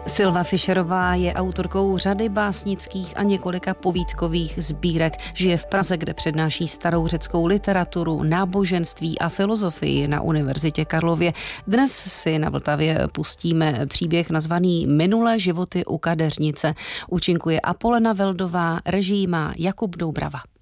Sylva Fischerová je autorkou řady básnických a několika povídkových sbírek. Žije v Praze, kde přednáší starou řeckou literaturu, náboženství a filozofii na Univerzitě Karlově. Dnes si na Vltavě pustíme příběh nazvaný Minulé životy u kadeřnice. Účinkuje Apolena Veldová, režii má Jakub Doubrava.